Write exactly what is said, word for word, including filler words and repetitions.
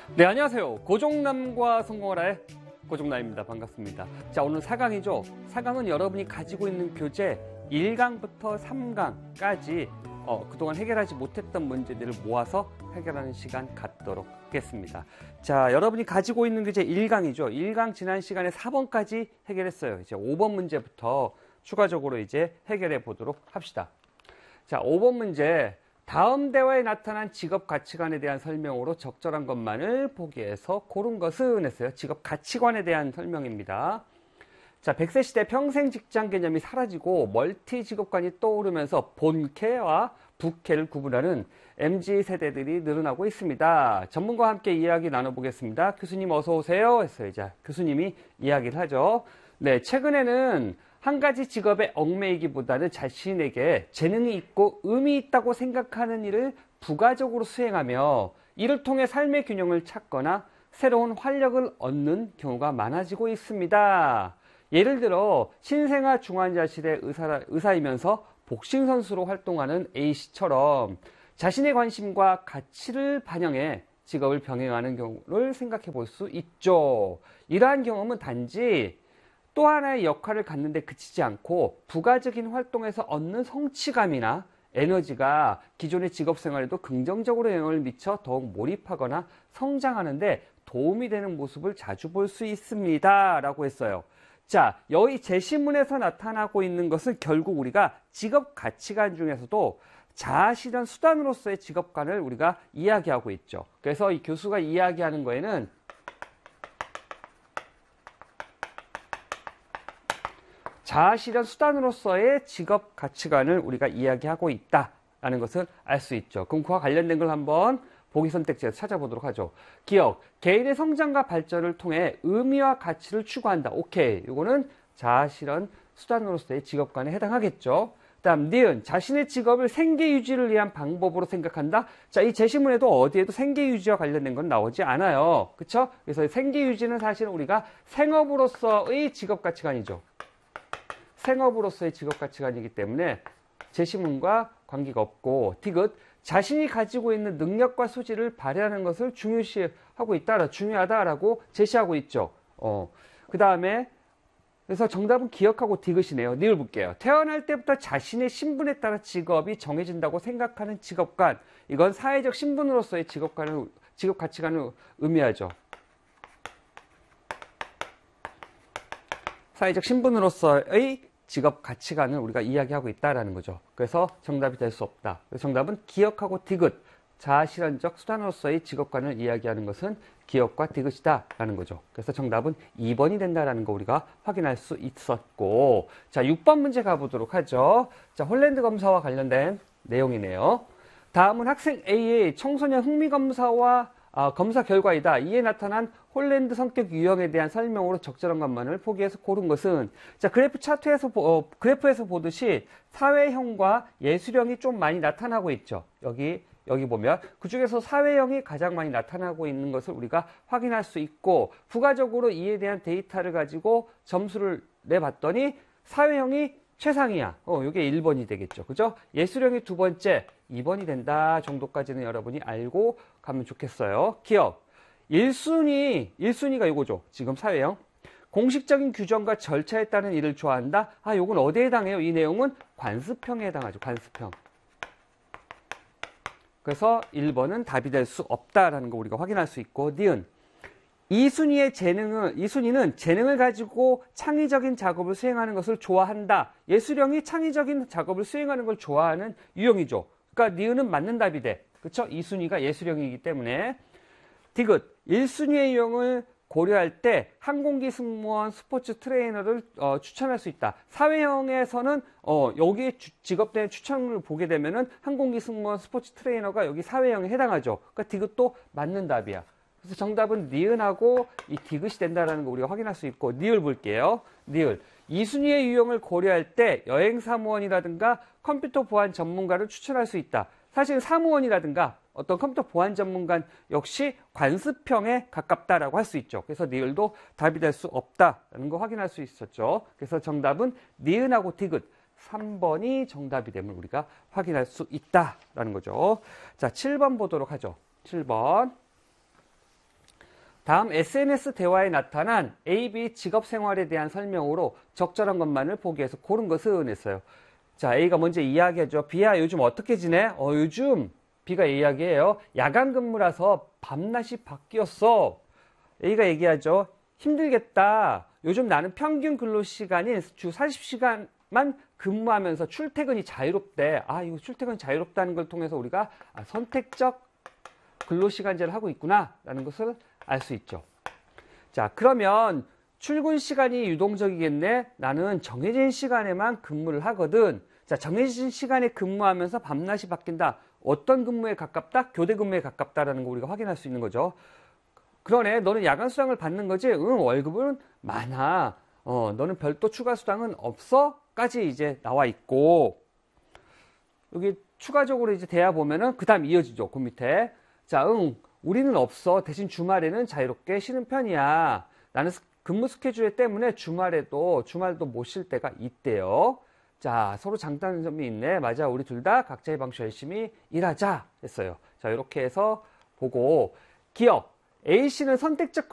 네, 안녕하세요. 고종남과 성공하라의 고종남입니다. 반갑습니다. 자, 오늘 사 강이죠. 사 강은 여러분이 가지고 있는 교재 일 강부터 삼 강까지 어, 그동안 해결하지 못했던 문제들을 모아서 해결하는 시간 갖도록 하겠습니다. 자, 여러분이 가지고 있는 교재 일 강이죠. 일 강 지난 시간에 사 번까지 해결했어요. 이제 오 번 문제부터 추가적으로 이제 해결해 보도록 합시다. 자, 오 번 문제. 다음 대화에 나타난 직업 가치관에 대한 설명으로 적절한 것만을 보기에서 고른 것은 했어요. 직업 가치관에 대한 설명입니다. 자, 백 세 시대 평생 직장 개념이 사라지고 멀티 직업관이 떠오르면서 본캐와 부캐를 구분하는 엠지 세대들이 늘어나고 있습니다. 전문가와 함께 이야기 나눠보겠습니다. 교수님 어서 오세요 했어요. 자, 교수님이 이야기를 하죠. 네, 최근에는 한 가지 직업에 얽매이기보다는 자신에게 재능이 있고 의미 있다고 생각하는 일을 부가적으로 수행하며 이를 통해 삶의 균형을 찾거나 새로운 활력을 얻는 경우가 많아지고 있습니다. 예를 들어 신생아 중환자실의 의사, 의사이면서 복싱 선수로 활동하는 A씨처럼 자신의 관심과 가치를 반영해 직업을 병행하는 경우를 생각해 볼 수 있죠. 이러한 경험은 단지 또 하나의 역할을 갖는데 그치지 않고 부가적인 활동에서 얻는 성취감이나 에너지가 기존의 직업 생활에도 긍정적으로 영향을 미쳐 더욱 몰입하거나 성장하는데 도움이 되는 모습을 자주 볼 수 있습니다. 라고 했어요. 자, 여기 제시문에서 나타나고 있는 것은 결국 우리가 직업 가치관 중에서도 자아실현 수단으로서의 직업관을 우리가 이야기하고 있죠. 그래서 이 교수가 이야기하는 거에는 자아실현 수단으로서의 직업 가치관을 우리가 이야기하고 있다라는 것을 알 수 있죠. 그럼 그와 관련된 걸 한번 보기 선택지에서 찾아보도록 하죠. 기억, 개인의 성장과 발전을 통해 의미와 가치를 추구한다. 오케이, 이거는 자아실현 수단으로서의 직업관에 해당하겠죠. 다음, 니은, 자신의 직업을 생계 유지를 위한 방법으로 생각한다. 자, 이 제시문에도 어디에도 생계 유지와 관련된 건 나오지 않아요. 그쵸? 그래서 생계 유지는 사실은 우리가 생업으로서의 직업 가치관이죠. 생업으로서의 직업 가치관이기 때문에 제시문과 관계가 없고, 디귿, 자신이 가지고 있는 능력과 소질을 발휘하는 것을 중요시하고 있다, 중요하다라고 제시하고 있죠. 어, 그 다음에 그래서 정답은 기억하고 디귿이네요. 니을 볼게요. 태어날 때부터 자신의 신분에 따라 직업이 정해진다고 생각하는 직업관, 이건 사회적 신분으로서의 직업관을, 직업 가치관을 의미하죠. 사회적 신분으로서의 직업 가치관을 우리가 이야기하고 있다라는 거죠. 그래서 정답이 될 수 없다. 그래서 정답은 기억하고 디귿, 자아실현적 수단으로서의 직업관을 이야기하는 것은 기억과 디귿이다라는 거죠. 그래서 정답은 이 번이 된다라는 거 우리가 확인할 수 있었고, 자, 육 번 문제 가보도록 하죠. 자, 홀랜드 검사와 관련된 내용이네요. 다음은 학생 A의 청소년 흥미 검사와 아, 검사 결과이다. 이에 나타난 홀랜드 성격 유형에 대한 설명으로 적절한 것만을 포기해서 고른 것은, 자, 그래프 차트에서 어, 그래프에서 보듯이 사회형과 예술형이 좀 많이 나타나고 있죠. 여기 여기 보면 그 중에서 사회형이 가장 많이 나타나고 있는 것을 우리가 확인할 수 있고, 부가적으로 이에 대한 데이터를 가지고 점수를 내봤더니 사회형이 최상이야. 어, 이게 일 번이 되겠죠. 그죠? 예술형이 두 번째, 이 번이 된다 정도까지는 여러분이 알고 가면 좋겠어요. 기억. 일 순위, 일 순위가 이거죠. 지금 사회형. 공식적인 규정과 절차에 따른 일을 좋아한다. 아, 요건 어디에 해당해요? 이 내용은 관습형에 해당하죠. 관습형. 그래서 일 번은 답이 될 수 없다라는 거 우리가 확인할 수 있고, 니은. 이 순위의 재능은, 이 순위는 재능을 가지고 창의적인 작업을 수행하는 것을 좋아한다. 예술형이 창의적인 작업을 수행하는 걸 좋아하는 유형이죠. 그러니까 니은은 맞는 답이 돼. 그쵸? 이 순위가 예술형이기 때문에. 디귿, 일 순위의 유형을 고려할 때 항공기 승무원, 스포츠 트레이너를 어, 추천할 수 있다. 사회형에서는 어, 여기에 직업대의 추천을 보게 되면은 항공기 승무원, 스포츠 트레이너가 여기 사회형에 해당하죠. 그러니까 디귿도 맞는 답이야. 그래서 정답은 니은하고 이 디귿이 된다는 거 우리가 확인할 수 있고, 니을 볼게요. 니을. 이 순위의 유형을 고려할 때 여행사무원이라든가 컴퓨터 보안 전문가를 추천할 수 있다. 사실 사무원이라든가 어떤 컴퓨터 보안 전문가 역시 관습형에 가깝다라고 할 수 있죠. 그래서 니을도 답이 될 수 없다라는 거 확인할 수 있었죠. 그래서 정답은 니은하고 디귿. 삼 번이 정답이 되면 우리가 확인할 수 있다라는 거죠. 자, 칠 번 보도록 하죠. 칠 번. 다음 에스엔에스 대화에 나타난 A, B 직업 생활에 대한 설명으로 적절한 것만을 보기해서 고른 것은 했어요. 자, A가 먼저 이야기하죠. B야, 요즘 어떻게 지내? 어, 요즘 B가 이야기해요. 야간 근무라서 밤낮이 바뀌었어. A가 얘기하죠. 힘들겠다. 요즘 나는 평균 근로 시간인 주 사십 시간만 근무하면서 출퇴근이 자유롭대. 아, 이거 출퇴근이 자유롭다는 걸 통해서 우리가 아, 선택적 근로시간제를 하고 있구나 라는 것을 알 수 있죠. 자, 그러면 출근 시간이 유동적이겠네. 나는 정해진 시간에만 근무를 하거든. 자, 정해진 시간에 근무하면서 밤낮이 바뀐다. 어떤 근무에 가깝다? 교대 근무에 가깝다라는 거 우리가 확인할 수 있는 거죠. 그러네. 너는 야간 수당을 받는 거지? 응, 월급은 많아. 어, 너는 별도 추가 수당은 없어? 까지 이제 나와 있고, 여기 추가적으로 이제 대화 보면은 그 다음 이어지죠. 그 밑에. 자, 응, 우리는 없어. 대신 주말에는 자유롭게 쉬는 편이야. 나는 근무 스케줄 때문에 주말에도, 주말도 못 쉴 때가 있대요. 자, 서로 장단점이 있네. 맞아. 우리 둘 다 각자의 방식으로 열심히 일하자. 했어요. 자, 이렇게 해서 보고, 기억. A씨는 선택적